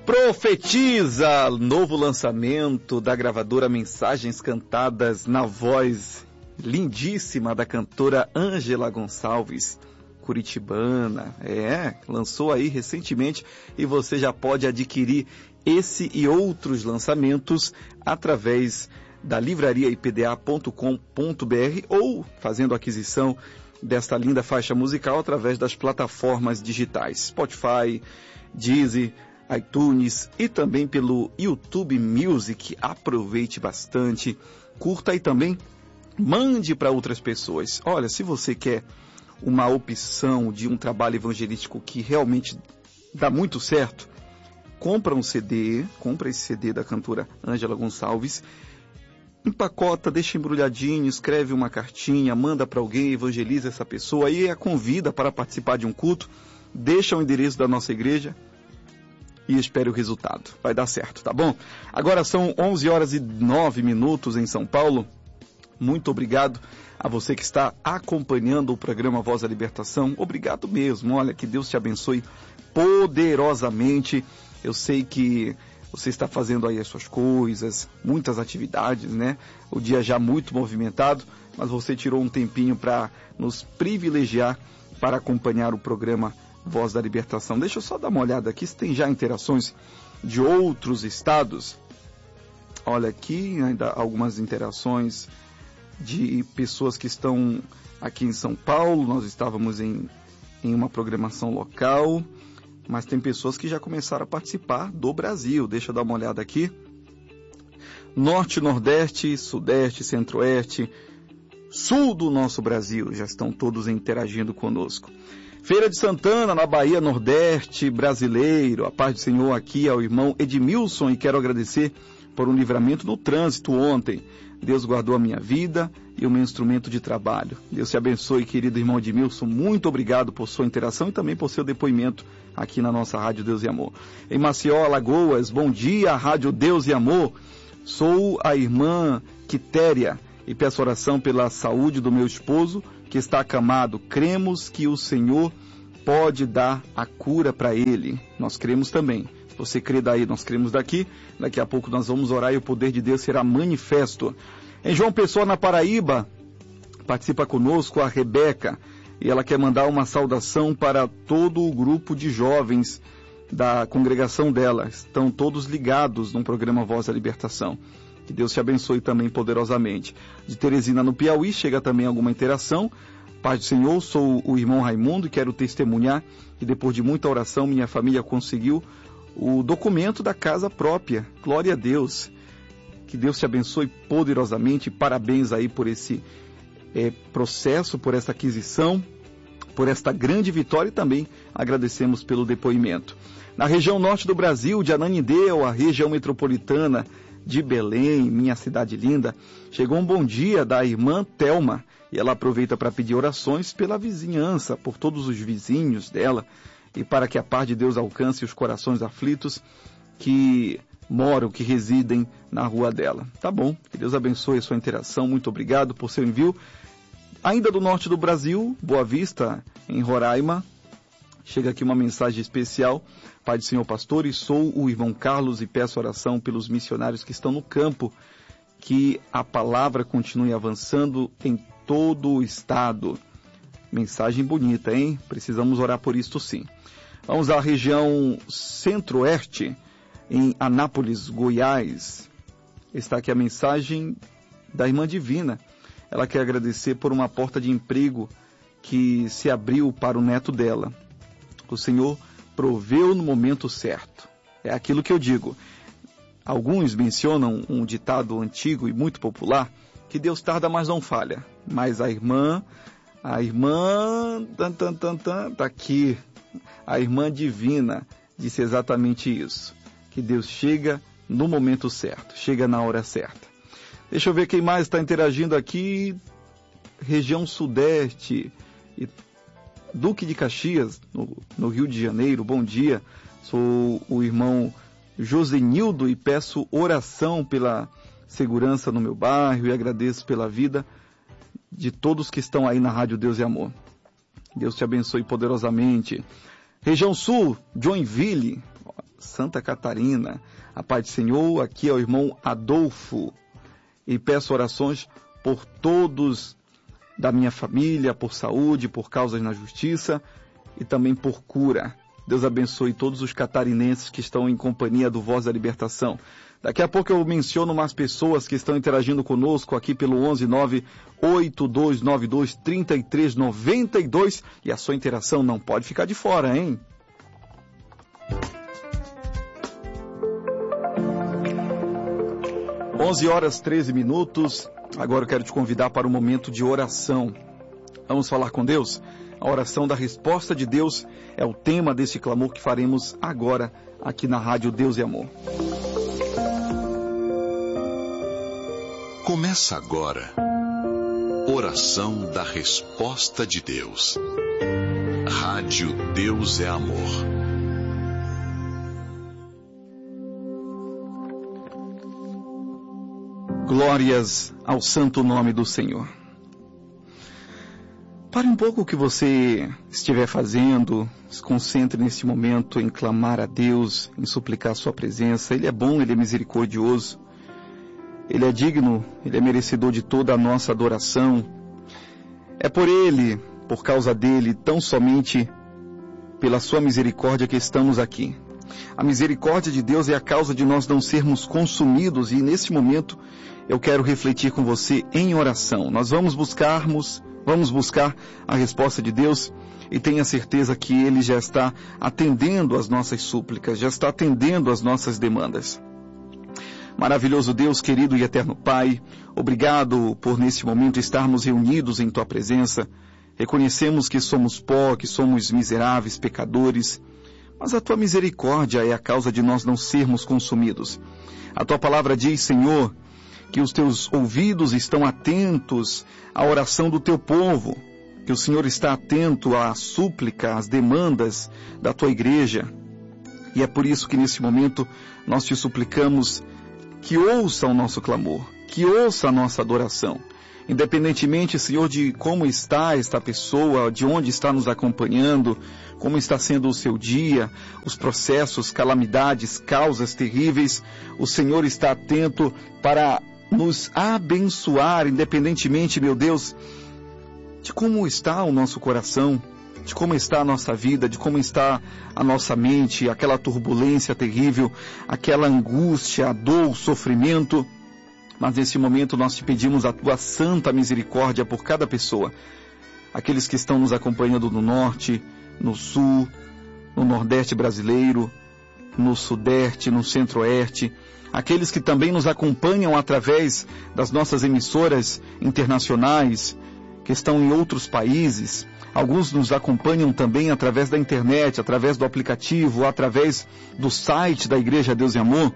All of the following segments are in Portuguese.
Profetiza, novo lançamento da gravadora Mensagens Cantadas na voz lindíssima da cantora Ângela Gonçalves, curitibana. Lançou aí recentemente e você já pode adquirir esse e outros lançamentos através da livrariaipda.com.br ou fazendo aquisição desta linda faixa musical através das plataformas digitais Spotify, Deezer, iTunes e também pelo YouTube Music. Aproveite bastante, curta e também mande para outras pessoas. Olha, se você quer uma opção de um trabalho evangelístico que realmente dá muito certo, compra esse CD da cantora Ângela Gonçalves, empacota, deixa embrulhadinho, escreve uma cartinha, manda para alguém, evangeliza essa pessoa e a convida para participar de um culto, deixa o endereço da nossa igreja e espere o resultado. Vai dar certo, tá bom? Agora são 11h09 em São Paulo. Muito obrigado a você que está acompanhando o programa Voz da Libertação. Obrigado mesmo. Olha, que Deus te abençoe poderosamente. Eu sei que você está fazendo aí as suas coisas, muitas atividades, né? O dia já muito movimentado, mas você tirou um tempinho para nos privilegiar para acompanhar o programa Voz da Libertação. Deixa eu só dar uma olhada aqui se tem já interações de outros estados. Olha aqui, ainda algumas interações de pessoas que estão aqui em São Paulo. Nós estávamos em uma programação local, mas tem pessoas que já começaram a participar do Brasil. Deixa eu dar uma olhada aqui. Norte, Nordeste, Sudeste, Centro-Oeste, Sul do nosso Brasil, já estão todos interagindo conosco. Feira de Santana, na Bahia, Nordeste brasileiro. A paz do Senhor aqui ao irmão Edmilson e quero agradecer por um livramento no trânsito ontem. Deus guardou a minha vida e o meu instrumento de trabalho. Deus te abençoe, querido irmão Edmilson. Muito obrigado por sua interação e também por seu depoimento aqui na nossa Rádio Deus e Amor. Em Maceió, Alagoas, bom dia, Rádio Deus e Amor. Sou a irmã Quitéria e peço oração pela saúde do meu esposo, que está acamado. Cremos que o Senhor pode dar a cura para ele. Nós cremos também. Se você crê daí, nós cremos daqui. Daqui a pouco nós vamos orar e o poder de Deus será manifesto. Em João Pessoa, na Paraíba, participa conosco a Rebeca. E ela quer mandar uma saudação para todo o grupo de jovens da congregação dela. Estão todos ligados no programa Voz da Libertação. Que Deus te abençoe também poderosamente. De Teresina, no Piauí, chega também alguma interação. Paz do Senhor, sou o irmão Raimundo e quero testemunhar que depois de muita oração, minha família conseguiu o documento da casa própria. Glória a Deus. Que Deus te abençoe poderosamente. Parabéns aí por esse processo, por essa aquisição, por esta grande vitória e também agradecemos pelo depoimento. Na região norte do Brasil, de Ananindeua, a região metropolitana de Belém, minha cidade linda, chegou um bom dia da irmã Thelma e ela aproveita para pedir orações pela vizinhança, por todos os vizinhos dela e para que a paz de Deus alcance os corações aflitos que moram, que residem na rua dela. Tá bom, que Deus abençoe a sua interação, muito obrigado por seu envio. Ainda do norte do Brasil, Boa Vista, em Roraima, chega aqui uma mensagem especial. Pai do Senhor Pastor, e sou o irmão Carlos e peço oração pelos missionários que estão no campo, que a palavra continue avançando em todo o estado. Mensagem bonita, hein? Precisamos orar por isto sim. Vamos à região centro-oeste, em Anápolis, Goiás. Está aqui a mensagem da irmã Divina. Ela quer agradecer por uma porta de emprego que se abriu para o neto dela. O Senhor proveu no momento certo. É aquilo que eu digo. Alguns mencionam um ditado antigo e muito popular, que Deus tarda, mas não falha. Mas a irmã, tá aqui, a irmã Divina disse exatamente isso. Que Deus chega no momento certo, chega na hora certa. Deixa eu ver quem mais está interagindo aqui. Região Sudeste, Duque de Caxias, no Rio de Janeiro, bom dia. Sou o irmão Josenildo e peço oração pela segurança no meu bairro e agradeço pela vida de todos que estão aí na Rádio Deus e Amor. Deus te abençoe poderosamente. Região Sul, Joinville, Santa Catarina. A paz do Senhor, aqui é o irmão Adolfo. E peço orações por todos da minha família, por saúde, por causas na justiça e também por cura. Deus abençoe todos os catarinenses que estão em companhia do Voz da Libertação. Daqui a pouco eu menciono umas pessoas que estão interagindo conosco aqui pelo 11982923392 e a sua interação não pode ficar de fora, hein? Onze horas 13 minutos. Agora eu quero te convidar para um momento de oração. Vamos falar com Deus? A oração da resposta de Deus é o tema desse clamor que faremos agora aqui na Rádio Deus e Amor. Começa agora. Oração da resposta de Deus. Rádio Deus é Amor. Glórias ao santo nome do Senhor. Pare um pouco o que você estiver fazendo, se concentre nesse momento em clamar a Deus, em suplicar a sua presença. Ele é bom, Ele é misericordioso, Ele é digno, Ele é merecedor de toda a nossa adoração. É por Ele, por causa dEle, tão somente pela sua misericórdia que estamos aqui. A misericórdia de Deus é a causa de nós não sermos consumidos e nesse momento eu quero refletir com você em oração. Nós vamos buscar a resposta de Deus e tenha certeza que Ele já está atendendo às nossas súplicas, já está atendendo às nossas demandas. Maravilhoso Deus, querido e eterno Pai, obrigado por nesse momento estarmos reunidos em Tua presença. Reconhecemos que somos pó, que somos miseráveis, pecadores, mas a Tua misericórdia é a causa de nós não sermos consumidos. A Tua palavra diz, Senhor, que os Teus ouvidos estão atentos à oração do Teu povo, que o Senhor está atento à súplica, às demandas da Tua igreja. E é por isso que nesse momento nós Te suplicamos que ouça o nosso clamor, que ouça a nossa adoração. Independentemente, Senhor, de como está esta pessoa, de onde está nos acompanhando, como está sendo o seu dia, os processos, calamidades, causas terríveis, o Senhor está atento para nos abençoar, independentemente, meu Deus, de como está o nosso coração, de como está a nossa vida, de como está a nossa mente, aquela turbulência terrível, aquela angústia, a dor, o sofrimento. Mas nesse momento nós te pedimos a Tua santa misericórdia por cada pessoa. Aqueles que estão nos acompanhando no norte, no sul, no nordeste brasileiro, no sudeste, no centro-oeste. Aqueles que também nos acompanham através das nossas emissoras internacionais, que estão em outros países. Alguns nos acompanham também através da internet, através do aplicativo, através do site da Igreja Deus e Amor.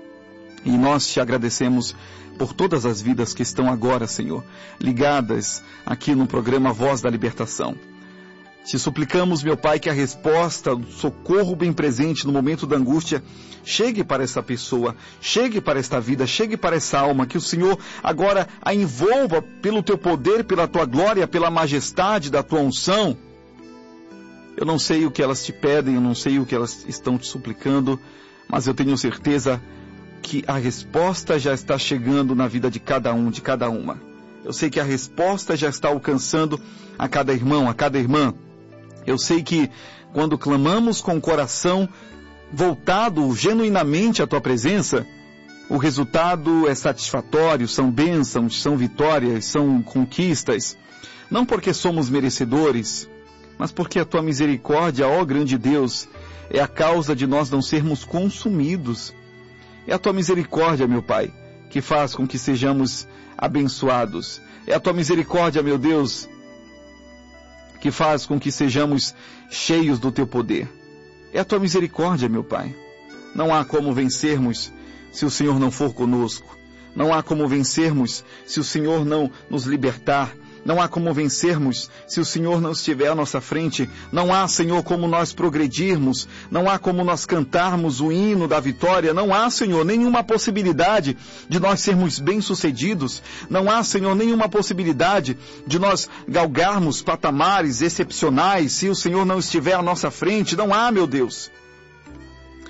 E nós te agradecemos por todas as vidas que estão agora, Senhor, ligadas aqui no programa Voz da Libertação. Te suplicamos, meu Pai, que a resposta, o socorro bem presente no momento da angústia, chegue para essa pessoa, chegue para esta vida, chegue para essa alma, que o Senhor agora a envolva pelo Teu poder, pela Tua glória, pela majestade da Tua unção. Eu não sei o que elas te pedem, eu não sei o que elas estão te suplicando, mas eu tenho certeza que a resposta já está chegando na vida de cada um, de cada uma. Eu sei que a resposta já está alcançando a cada irmão, a cada irmã. Eu sei que quando clamamos com o coração voltado genuinamente à Tua presença, o resultado é satisfatório, são bênçãos, são vitórias, são conquistas. Não porque somos merecedores, mas porque a Tua misericórdia, ó grande Deus, é a causa de nós não sermos consumidos. É a Tua misericórdia, meu Pai, que faz com que sejamos abençoados. É a Tua misericórdia, meu Deus, que faz com que sejamos cheios do Teu poder. É a Tua misericórdia, meu Pai. Não há como vencermos se o Senhor não for conosco. Não há como vencermos se o Senhor não nos libertar. Não há como vencermos se o Senhor não estiver à nossa frente. Não há, Senhor, como nós progredirmos. Não há como nós cantarmos o hino da vitória. Não há, Senhor, nenhuma possibilidade de nós sermos bem-sucedidos. Não há, Senhor, nenhuma possibilidade de nós galgarmos patamares excepcionais se o Senhor não estiver à nossa frente. Não há, meu Deus.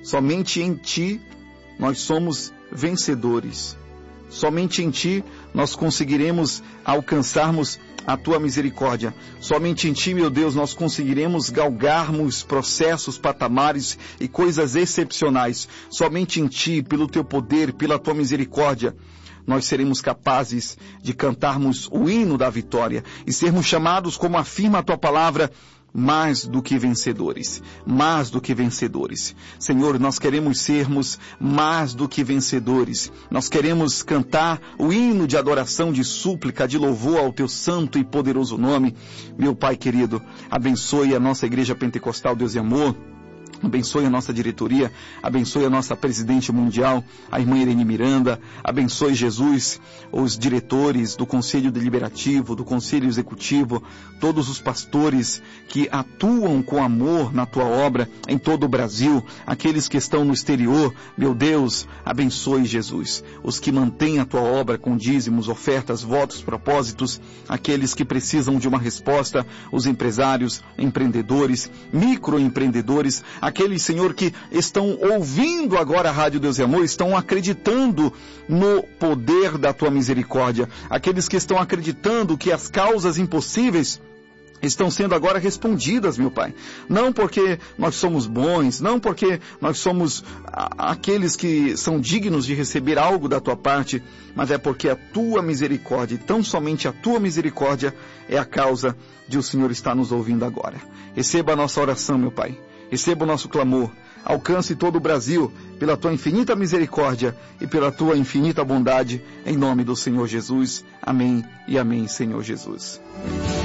Somente em Ti nós somos vencedores. Somente em Ti nós conseguiremos alcançarmos a Tua misericórdia. Somente em Ti, meu Deus, nós conseguiremos galgarmos processos, patamares e coisas excepcionais. Somente em Ti, pelo Teu poder, pela Tua misericórdia, nós seremos capazes de cantarmos o hino da vitória e sermos chamados, como afirma a Tua palavra, mais do que vencedores, mais do que vencedores. Senhor, nós queremos sermos mais do que vencedores. Nós queremos cantar o hino de adoração, de súplica, de louvor ao Teu santo e poderoso nome. Meu Pai querido, abençoe a nossa Igreja Pentecostal Deus e Amor. Abençoe a nossa diretoria, abençoe a nossa presidente mundial, a irmã Irene Miranda, abençoe, Jesus, os diretores do Conselho Deliberativo, do Conselho Executivo, todos os pastores que atuam com amor na Tua obra em todo o Brasil, aqueles que estão no exterior, meu Deus, abençoe, Jesus, os que mantêm a Tua obra com dízimos, ofertas, votos, propósitos, aqueles que precisam de uma resposta, os empresários, empreendedores, microempreendedores, aqueles, Senhor, que estão ouvindo agora a Rádio Deus e Amor, estão acreditando no poder da Tua misericórdia. Aqueles que estão acreditando que as causas impossíveis estão sendo agora respondidas, meu Pai. Não porque nós somos bons, não porque nós somos aqueles que são dignos de receber algo da Tua parte, mas é porque a Tua misericórdia, e tão somente a Tua misericórdia, é a causa de o Senhor estar nos ouvindo agora. Receba a nossa oração, meu Pai. Receba o nosso clamor, alcance todo o Brasil pela Tua infinita misericórdia e pela Tua infinita bondade, em nome do Senhor Jesus. Amém e amém, Senhor Jesus.